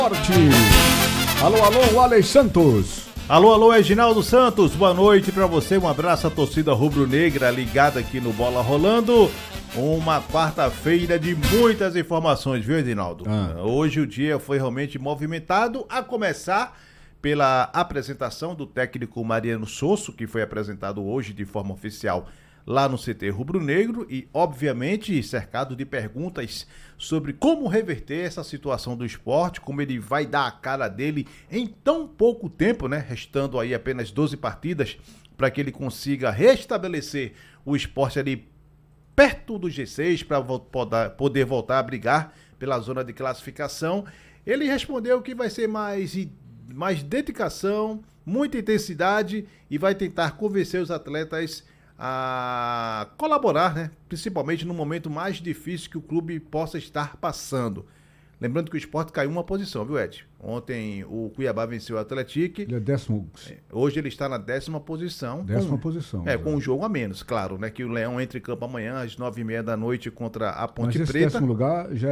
Forte. Alô, alô, Alex Santos. Alô, alô, Reginaldo Santos, boa noite pra você, um abraço à torcida rubro-negra ligada aqui no Bola Rolando. Uma quarta-feira de muitas informações, viu, Reginaldo? Hoje o dia foi realmente movimentado, a começar pela apresentação do técnico Mariano Sosso, que foi apresentado hoje de forma oficial lá no CT Rubro-Negro e, obviamente, cercado de perguntas sobre como reverter essa situação do esporte, como ele vai dar a cara dele em tão pouco tempo, né? Restando aí apenas 12 partidas para que ele consiga restabelecer o esporte ali perto do G6 para poder voltar a brigar pela zona de classificação. Ele respondeu que vai ser mais dedicação, muita intensidade e vai tentar convencer os atletas a colaborar, né? Principalmente no momento mais difícil que o clube possa estar passando. Lembrando que o Sport caiu uma posição, viu, Ed? Ontem o Cuiabá venceu o Atlético. Ele é décimo. Hoje ele está na 10ª posição. Posição. Com um jogo a menos, claro, né? Que o Leão entra em campo amanhã às 9h30 da noite contra a Ponte Mas esse Preta. 10º lugar já